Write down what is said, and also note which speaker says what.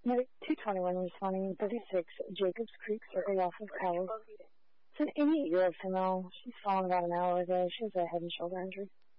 Speaker 1: Medic 221 responding 36 Jacobs Creek Circle off of Coward. It's an 88-year-old female. She's fallen about an hour ago. She has a head and shoulder injury.